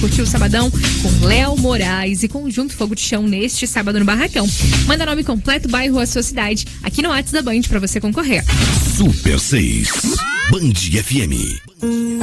curtir o Sabadão com Léo Moraes e Conjunto Fogo de Chão neste sábado no Barracão. Manda nome completo, bairro, a sua cidade, aqui no WhatsApp da Band pra você concorrer. Super 6, Band FM.